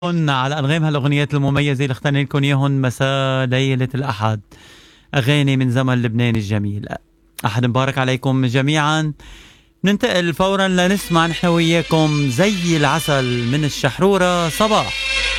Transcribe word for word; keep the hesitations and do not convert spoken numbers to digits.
على أنغام هالأغنيات المميزة اللي اخترنا لكم إياهم مساء ليلة الأحد. أغاني من زمن لبنان الجميل. أحد مبارك عليكم جميعا. ننتقل فورا لنسمع نحن وياكم زي العسل من الشحرورة صباح.